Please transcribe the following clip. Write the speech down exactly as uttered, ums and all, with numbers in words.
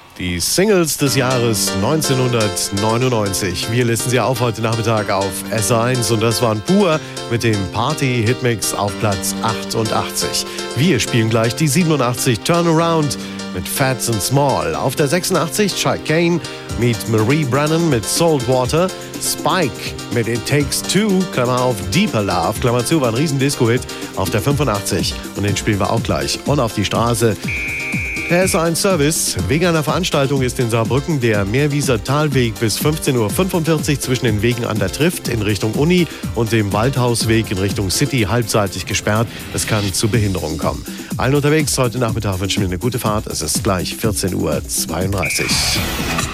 Die Singles des Jahres neunzehnhundertneunundneunzig. Wir listen sie auf heute Nachmittag auf S eins und das waren Pur mit dem Party-Hitmix auf Platz achtundachtzig. Wir spielen gleich die siebenundachtzig Turnaround mit Fats and Small. Auf der sechsundachtzig Chicane meet Marie Brennan mit Saltwater. Spike mit It Takes Two, Klammer auf, Deeper Love, Klammer zu, war ein riesen Disco-Hit auf der fünfundachtzig und den spielen wir auch gleich. Und auf die Straße der S eins Service. Wegen einer Veranstaltung ist in Saarbrücken der Meerwieser Talweg bis fünfzehn Uhr fünfundvierzig zwischen den Wegen an der Trift in Richtung Uni und dem Waldhausweg in Richtung City halbseitig gesperrt. Es kann zu Behinderungen kommen. Allen unterwegs heute Nachmittag wünschen wir eine gute Fahrt. Es ist gleich vierzehn Uhr zweiunddreißig.